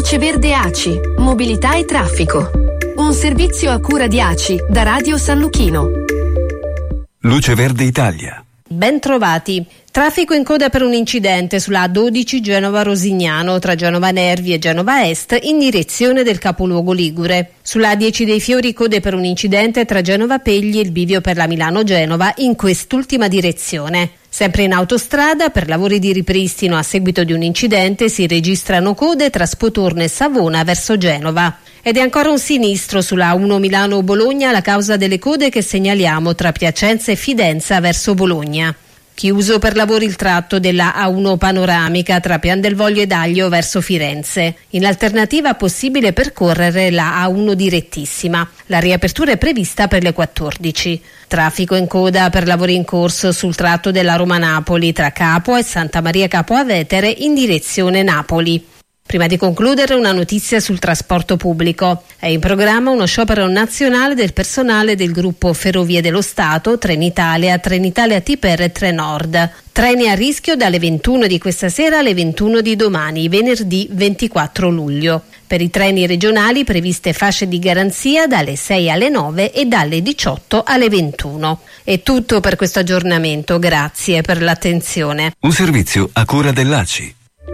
Luce Verde ACI, mobilità e traffico. Un servizio a cura di ACI da Radio San Luchino. Luce Verde Italia. Ben trovati. Traffico in coda per un incidente sulla A12 Genova-Rosignano tra Genova Nervi e Genova Est in direzione del capoluogo ligure. Sulla A10 dei Fiori code per un incidente tra Genova Pegli e il bivio per la Milano-Genova in quest'ultima direzione. Sempre in autostrada, per lavori di ripristino a seguito di un incidente si registrano code tra Spotorno e Savona verso Genova. Ed è ancora un sinistro sulla A1 Milano-Bologna la causa delle code che segnaliamo tra Piacenza e Fidenza verso Bologna. Chiuso per lavori il tratto della A1 panoramica tra Pian del Voglio e Daglio verso Firenze. In alternativa possibile percorrere la A1 direttissima. La riapertura è prevista per le 14. Traffico in coda per lavori in corso sul tratto della Roma-Napoli tra Capua e Santa Maria Capua Vetere in direzione Napoli. Prima di concludere, una notizia sul trasporto pubblico. È in programma uno sciopero nazionale del personale del gruppo Ferrovie dello Stato, Trenitalia, Trenitalia Tiper e Trenord. Treni a rischio dalle 21 di questa sera alle 21 di domani, venerdì 24 luglio. Per i treni regionali previste fasce di garanzia dalle 6 alle 9 e dalle 18 alle 21. È tutto per questo aggiornamento, grazie per l'attenzione. Un servizio a cura dell'ACI.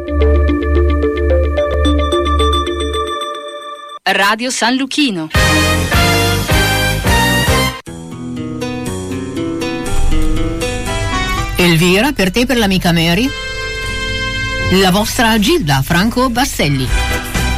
Radio San Luchino. Elvira, per te e per l'amica Mary, la vostra Gilda Franco Basselli.